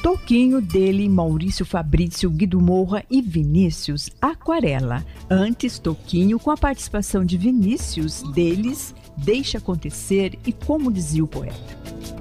Toquinho, dele, Maurício Fabrício, Guido Moura e Vinícius, Aquarela. Antes, Toquinho com a participação de Vinícius, deles, Deixa Acontecer e Como Dizia o Poeta.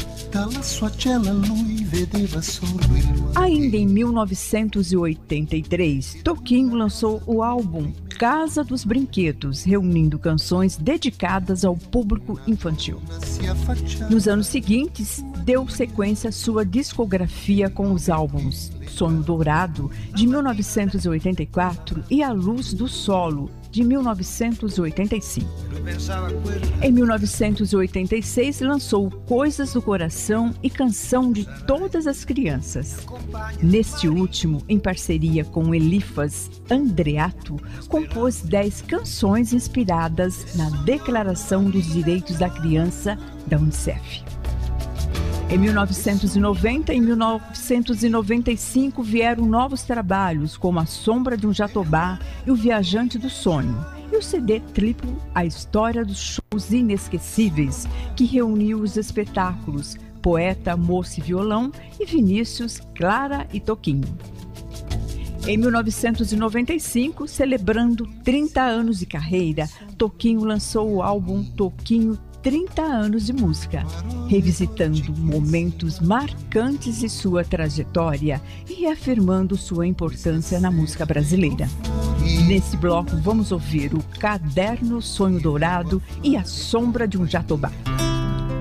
Ainda em 1983, Toquinho lançou o álbum Casa dos Brinquedos, reunindo canções dedicadas ao público infantil. Nos anos seguintes, deu sequência à sua discografia com os álbuns Sonho Dourado, de 1984, e A Luz do Solo, de 1985. Em 1986, lançou Coisas do Coração e Canção de Todas as Crianças. Neste último, em parceria com Elifas Andreato, compôs 10 canções inspiradas na Declaração dos Direitos da Criança da Unicef. Em 1990 e 1995 vieram novos trabalhos, como A Sombra de um Jatobá e O Viajante do Sonho, e o CD triplo A História dos Shows Inesquecíveis, que reuniu os espetáculos Poeta, Moça e Violão e Vinícius, Clara e Toquinho. Em 1995, celebrando 30 anos de carreira, Toquinho lançou o álbum Toquinho 30 anos de música, revisitando momentos marcantes de sua trajetória e reafirmando sua importância na música brasileira. Nesse bloco, vamos ouvir o Caderno Sonho Dourado e A Sombra de um Jatobá.